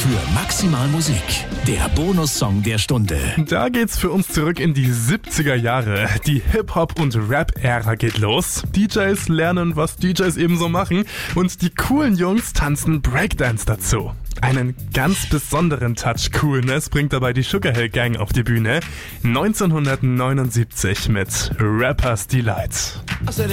für Maximal Musik, der Bonussong der Stunde. Da geht's für uns zurück in die 70er Jahre. Die Hip-Hop- und Rap-Ära geht los. DJs lernen, was DJs eben so machen. Und die coolen Jungs tanzen Breakdance dazu. Einen ganz besonderen Touch Coolness bringt dabei die Sugar Hill Gang auf die Bühne. 1979 mit Rapper's Delight.